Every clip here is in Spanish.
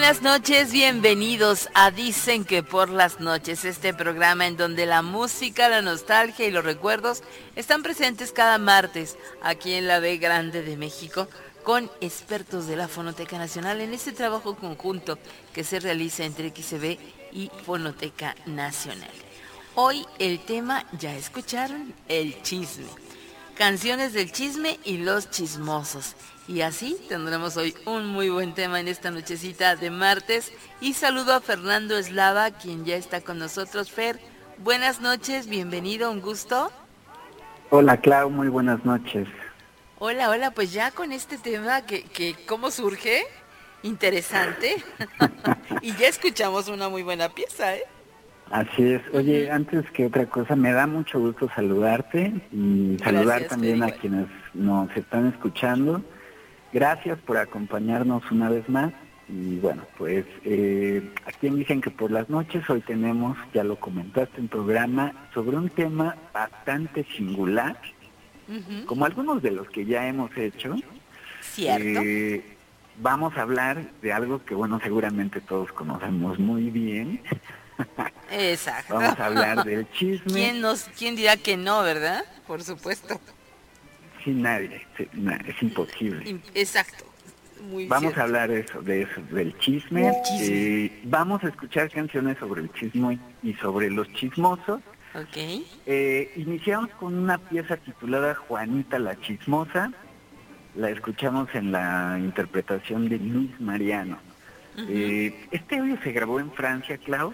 Buenas noches, bienvenidos a Dicen que por las noches, este programa en donde la música, la nostalgia y los recuerdos están presentes cada martes aquí en la B Grande de México con expertos de la Fonoteca Nacional en este trabajo conjunto que se realiza entre XCB y Fonoteca Nacional. Hoy el tema, ya escucharon, el chisme. Canciones del chisme y los chismosos. Y así tendremos hoy un muy buen tema en esta nochecita de martes. Y saludo a Fernando Eslava, quien ya está con nosotros. Fer, buenas noches, bienvenido, un gusto. Hola Clau, muy buenas noches. Hola, pues ya con este tema que ¿cómo surge? Interesante. Y ya escuchamos una muy buena pieza, ¿eh? Así es. Oye, antes que otra cosa, me da mucho gusto saludarte y saludar Gracias, Fer, también a igual. quienes nos están escuchando. Gracias por acompañarnos una vez más. Y bueno, pues aquí Dicen que por las noches hoy tenemos, ya lo comentaste en programa, sobre un tema bastante singular, como algunos de los que ya hemos hecho. ¿Cierto? Eh, Vamos a hablar de algo que, bueno, seguramente todos conocemos muy bien. Exacto. Vamos a hablar del chisme. ¿Quién dirá que no, verdad? Por supuesto. Sin nadie, es imposible. Exacto. Muy Vamos a cierto. hablar de eso, del chisme. Chisme. Vamos a escuchar canciones sobre el chisme y sobre los chismosos. Ok. Iniciamos con una pieza titulada Juanita la Chismosa. La escuchamos en la interpretación de Luis Mariano. Este audio se grabó en Francia, Clau.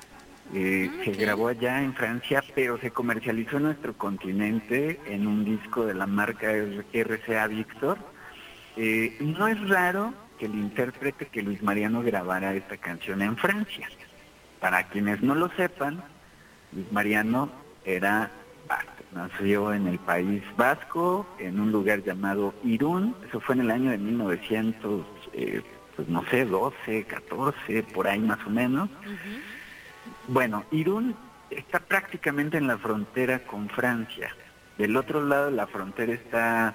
Se grabó allá en Francia, pero se comercializó en nuestro continente en un disco de la marca RCA Victor. No es raro que el intérprete, que Luis Mariano, grabara esta canción en Francia. Para quienes no lo sepan, Luis Mariano era vasco. Nació en el País Vasco, en un lugar llamado Irún. Eso fue en el año de 1900, pues no sé, 12, 14, por ahí más o menos. Bueno, Irún está prácticamente en la frontera con Francia. Del otro lado de la frontera está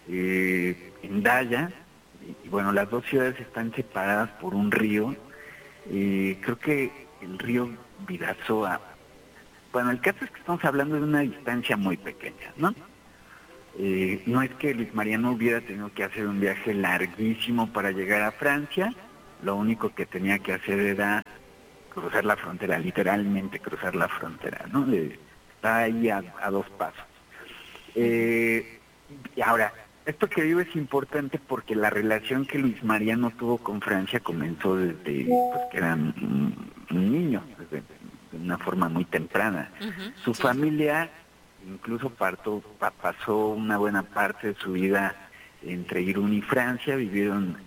Hendaya, y bueno, las dos ciudades están separadas por un río. Creo que el río Bidasoa. Bueno, el caso es que estamos hablando de una distancia muy pequeña, ¿no? No es que Luis Mariano hubiera tenido que hacer un viaje larguísimo para llegar a Francia. Lo único que tenía que hacer era cruzar la frontera, literalmente cruzar la frontera, ¿no? Está ahí a dos pasos. Y ahora, esto que digo es importante porque la relación que Luis Mariano tuvo con Francia comenzó desde pues, que era un niño, desde de una forma muy temprana. Su familia incluso pasó una buena parte de su vida entre Irún y Francia, vivieron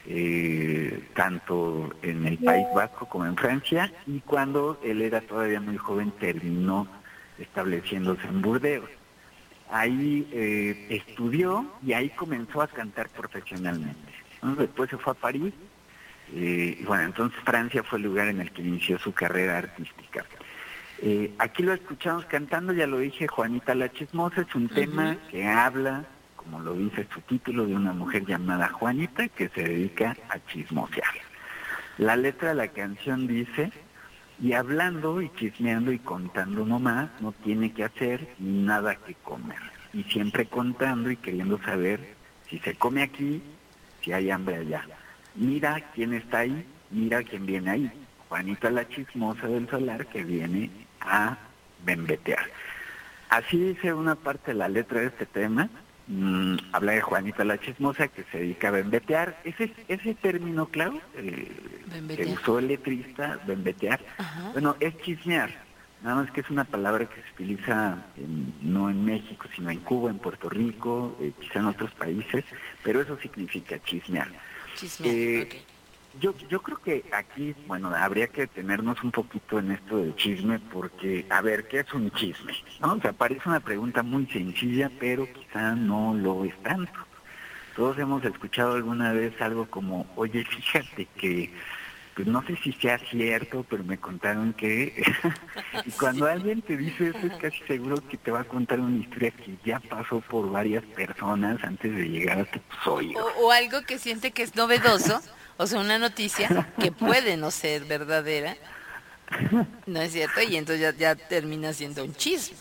tanto en el País Vasco como en Francia, y cuando él era todavía muy joven terminó estableciéndose en Burdeos. Ahí estudió y ahí comenzó a cantar profesionalmente, ¿no? Después se fue a París, y bueno, entonces Francia fue el lugar en el que inició su carrera artística. Aquí lo escuchamos cantando, ya lo dije, Juanita la Chismosa. Es un tema que habla, como lo dice su título, de una mujer llamada Juanita que se dedica a chismosear. La letra de la canción dice: y hablando y chismeando y contando nomás, no tiene que hacer ni nada que comer. Y siempre contando y queriendo saber si se come aquí, si hay hambre allá. Mira quién está ahí, mira quién viene ahí. Juanita la Chismosa del Solar, que viene a bembetear. Así dice una parte de la letra de este tema. Habla de Juanita la Chismosa que se dedica a bembetear. Ese término, claro, que usó el letrista, bembetear, bueno, es chismear. Nada más que es una palabra que se utiliza no en México, sino en Cuba, en Puerto Rico, quizá en otros países, pero eso significa chismear. Chismear, ok. Yo creo que aquí, bueno, habría que detenernos un poquito en esto del chisme, porque, a ver, ¿qué es un chisme? ¿No? O sea, parece una pregunta muy sencilla, pero quizá no lo es tanto. Todos hemos escuchado alguna vez algo como: oye, fíjate que, pues no sé si sea cierto, pero me contaron que... Y cuando alguien te dice eso, es casi seguro que te va a contar una historia que ya pasó por varias personas antes de llegar a tus oídos. O algo que siente que es novedoso, O sea, una noticia que puede no ser verdadera, ¿no es cierto? Y entonces ya termina siendo un chisme,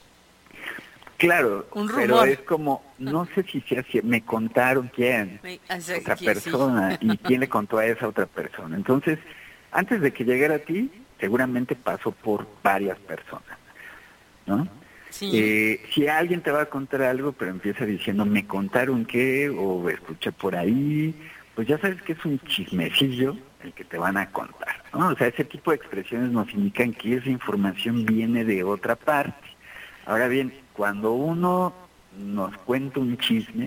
Claro, un pero rumor. es como, no sé si sea así, me contaron quién, O sea, otra que sí. persona, y quién le contó a esa otra persona. Entonces, antes de que llegara a ti, seguramente pasó por varias personas, ¿no? Sí. Si alguien te va a contar algo, pero empieza diciendo, me contaron qué, o escuché por ahí, pues ya sabes que es un chismecillo el que te van a contar, ¿no? O sea, ese tipo de expresiones nos indican que esa información viene de otra parte. Ahora bien, cuando uno nos cuenta un chisme,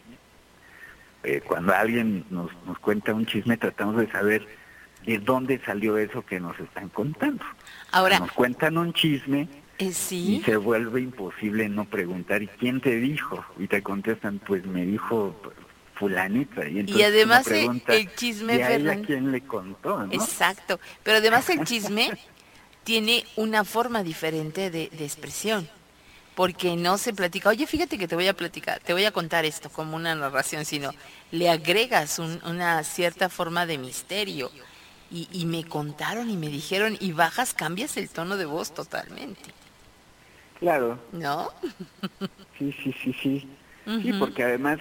cuando alguien nos cuenta un chisme, tratamos de saber de dónde salió eso que nos están contando. O sea, Ahora, nos cuentan un chisme y sí. se vuelve imposible no preguntar, ¿y quién te dijo? Y te contestan, pues me dijo fulanita. Y Y entonces uno además pregunta, el chisme, ¿y a ella Fernando. quién le contó, no? Exacto. Pero además el chisme tiene una forma diferente de expresión. Porque no se platica, oye, fíjate que te voy a platicar, te voy a contar esto como una narración, sino le agregas una cierta forma de misterio. Y me contaron y me dijeron, y bajas, cambias el tono de voz totalmente, Claro, ¿no? sí, sí, sí, sí. Sí, Ujú. porque además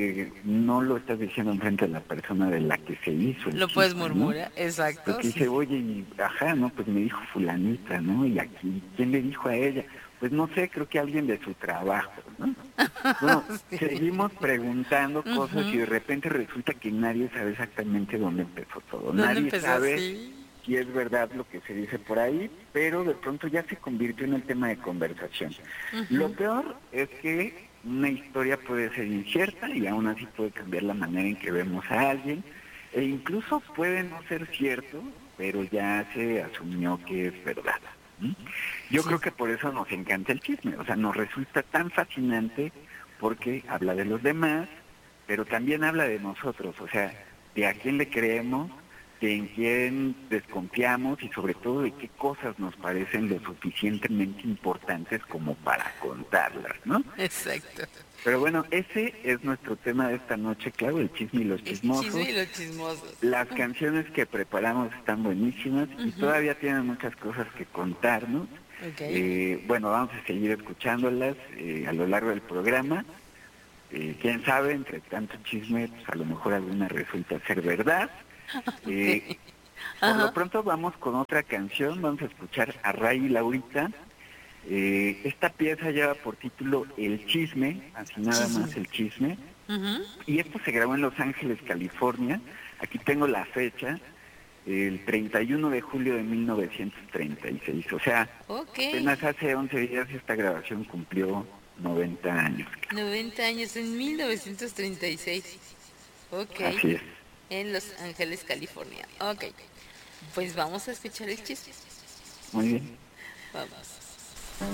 no lo estás diciendo enfrente de la persona de la que se hizo el Lo puedes chisme, ¿no? murmurar, exacto, Porque sí. dice, oye, ajá, no, pues me dijo fulanita, ¿no? Y aquí, ¿quién le dijo a ella? Pues no sé, creo que alguien de su trabajo, ¿no? Bueno, Sí. seguimos preguntando cosas y Ujú. de repente resulta que nadie sabe exactamente dónde empezó todo. ¿Dónde Nadie empezó sabe así? si es verdad lo que se dice por ahí, pero de pronto ya se convirtió en el tema de conversación. Lo Ujú. peor es que una historia puede ser incierta y aún así puede cambiar la manera en que vemos a alguien, e incluso puede no ser cierto, pero ya se asumió que es verdad. ¿Sí? Yo Sí. creo que por eso nos encanta el chisme, o sea, nos resulta tan fascinante porque habla de los demás, pero también habla de nosotros, o sea, de a quién le creemos, de en quién desconfiamos y sobre todo de qué cosas nos parecen lo suficientemente importantes como para contarlas, ¿no? Exacto. Pero bueno, ese es nuestro tema de esta noche, claro, el chisme y los El chisme chismosos. y los chismosos. Las canciones que preparamos están buenísimas y Ujú. todavía tienen muchas cosas que contarnos. Ok. Bueno, vamos a seguir escuchándolas a lo largo del programa. Quién sabe, entre tanto chisme, pues a lo mejor alguna resulta ser verdad. Ok. Eh, por lo Ajá. pronto vamos con otra canción, vamos a escuchar a Ray y Laurita. Esta pieza lleva por título El Chisme, así nada más Chisme. El Chisme, Ujú. y esto se grabó en Los Ángeles, California. Aquí tengo la fecha, el 31 de julio de 1936, o sea, Ok. apenas hace 11 días esta grabación cumplió 90 años. 90 años en 1936. Ok. Así es. En Los Ángeles, California. Ok. Pues vamos a escuchar el chisme. Muy bien. Vamos.